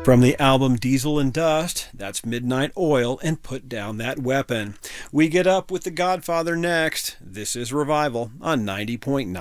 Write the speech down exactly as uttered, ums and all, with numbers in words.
From the album Diesel and Dust, that's Midnight Oil and Put Down That Weapon. We get up with The Godfather next. This is Revival on ninety point nine.